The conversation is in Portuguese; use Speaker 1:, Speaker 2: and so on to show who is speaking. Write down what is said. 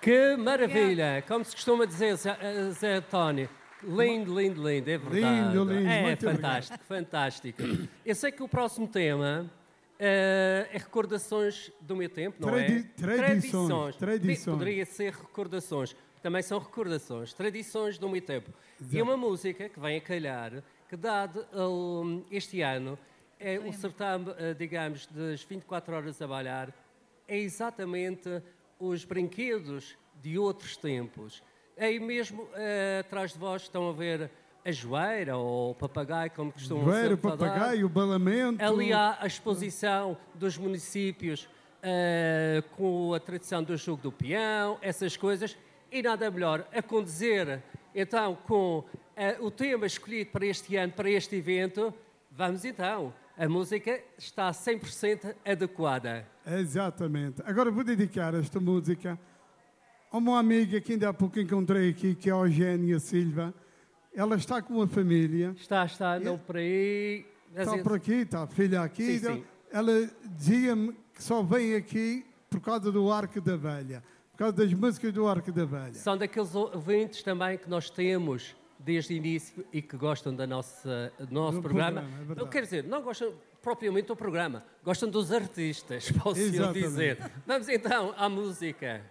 Speaker 1: Que maravilha! Como se costuma dizer, Zé António. Lindo, lindo, lindo, é verdade.
Speaker 2: Lindo, lindo.
Speaker 1: É
Speaker 2: muito
Speaker 1: fantástico, fantástico. Eu sei que o próximo tema é recordações do meu tempo, não é?
Speaker 2: Tradições.
Speaker 1: Poderia ser recordações. Também são recordações. Tradições do meu tempo.
Speaker 2: Exato.
Speaker 1: E uma música que vem a calhar, que dado este ano, é o certame, digamos, das 24 horas a balhar, é exatamente os brinquedos de outros tempos. Aí mesmo, atrás de vós, estão a ver a joeira ou o papagaio, como costumam
Speaker 2: Joeira,
Speaker 1: sempre falar.
Speaker 2: o papagaio, o balamento.
Speaker 1: Ali há a exposição dos municípios com a tradição do jogo do peão, essas coisas. E nada melhor a condizer, então, com o tema escolhido para este ano, para este evento. Vamos então. A música está 100% adequada.
Speaker 2: Exatamente. Agora vou dedicar esta música a uma amiga que ainda há pouco encontrei aqui, que é a Eugénia Silva. Ela está com uma família.
Speaker 1: Está, não por aí.
Speaker 2: Está por aqui, está a filha aqui.
Speaker 1: Sim.
Speaker 2: Ela dizia-me que só vem aqui por causa do Arco da Velha, por causa das músicas do Arco da Velha.
Speaker 1: São daqueles ouvintes também que nós temos desde o início e que gostam do nosso programa.
Speaker 2: É
Speaker 1: Quer dizer, não gostam propriamente do programa, gostam dos artistas, posso dizer. Vamos então à música.